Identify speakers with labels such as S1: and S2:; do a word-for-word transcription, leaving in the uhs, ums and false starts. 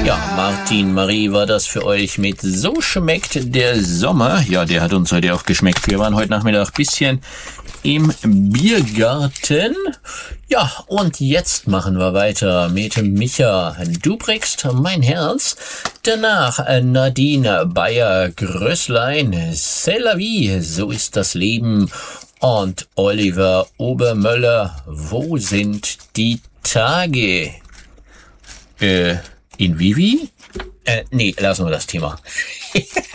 S1: Ja, Martin, Marie, war das für euch mit So schmeckt der Sommer? Ja, der hat uns heute auch geschmeckt. Wir waren heute Nachmittag ein bisschen im Biergarten. Ja, und jetzt machen wir weiter mit Micha. Du brichst mein Herz. Danach Nadine Bayer-Größlein. C'est la vie, so ist das Leben. Und Oliver Obermöller. Wo sind die Tage? Äh, in Vivi? Äh, nee, lassen wir das Thema.